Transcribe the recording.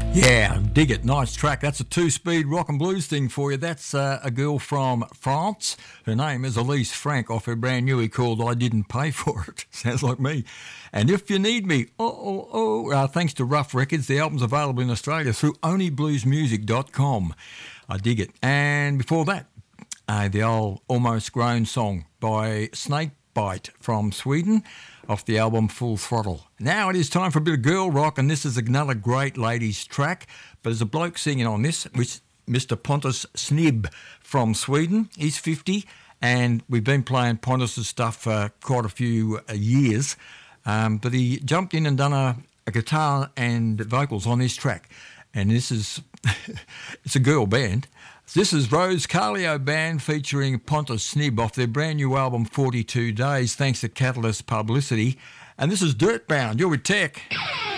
Yeah, dig it. Nice track. That's a two-speed rock and blues thing for you. That's a girl from France. Her name is Elise Frank off her brand new called I Didn't Pay For It. Sounds like me. And If You Need Me, thanks to Rough Records, the album's available in Australia through onlybluesmusic.com. I dig it. And before that, the old Almost Grown song by Snakebite from Sweden off the album Full Throttle. Now it is time for a bit of girl rock, and this is another great ladies track, but there's a bloke singing on this, which Mr. Pontus Snib from Sweden. He's 50, and we've been playing Pontus's stuff for quite a few years, but he jumped in and done a guitar and vocals on this track, and this is, it's a girl band. This is Rose Carlio Band featuring Pontus Snib off their brand new album 42 Days, thanks to Catalyst Publicity. And this is Dirtbound. You're with Tech.